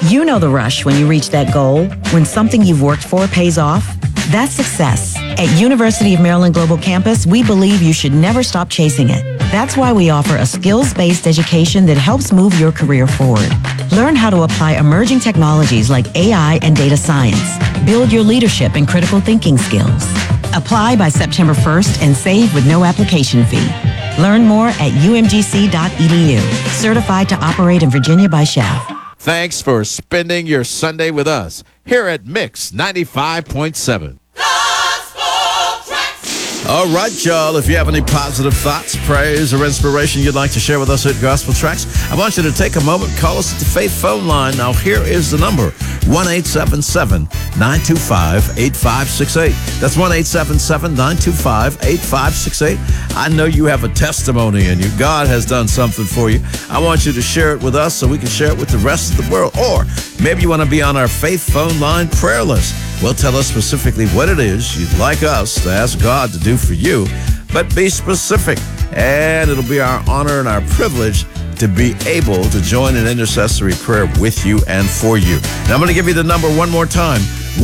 You know the rush when you reach that goal, when something you've worked for pays off. That's success. At University of Maryland Global Campus, we believe you should never stop chasing it. That's why we offer a skills-based education that helps move your career forward. Learn how to apply emerging technologies like AI and data science. Build your leadership and critical thinking skills. Apply by September 1st and save with no application fee. Learn more at umgc.edu. Certified to operate in Virginia by SCHEV. Thanks for spending your Sunday with us here at Mix 95.7. All right, y'all. If you have any positive thoughts, praise, or inspiration you'd like to share with us at Gospel Tracks, I want you to take a moment, call us at the Faith phone line. Now, here is the number, 1-877-925-8568. That's 1-877-925-8568. I know you have a testimony and God has done something for you. I want you to share it with us so we can share it with the rest of the world. Or maybe you want to be on our Faith phone line prayer list. Well, tell us specifically what it is you'd like us to ask God to do for you, but be specific. And it'll be our honor and our privilege to be able to join in intercessory prayer with you and for you. Now, I'm going to give you the number one more time,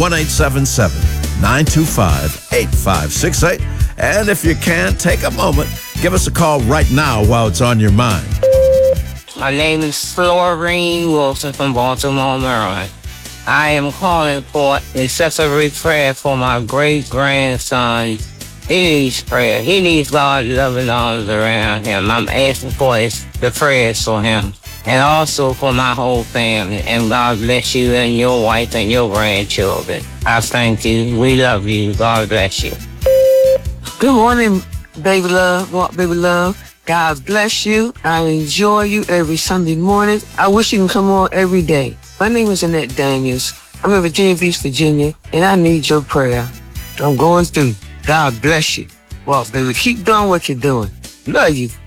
1-877-925-8568. And if you can, take a moment, give us a call right now while it's on your mind. My name is Florine Wilson from Baltimore, Maryland. I am calling for intercessory prayer for my great-grandson. He needs prayer. He needs God's loving arms around him. I'm asking for the prayers for him and also for my whole family. And God bless you and your wife and your grandchildren. I thank you. We love you. God bless you. Good morning, baby love, baby love. God bless you. I enjoy you every Sunday morning. I wish you can come on every day. My name is Annette Daniels. I'm in Virginia Beach, Virginia, and I need your prayer. I'm going through. God bless you. Well, baby, keep doing what you're doing. Love you.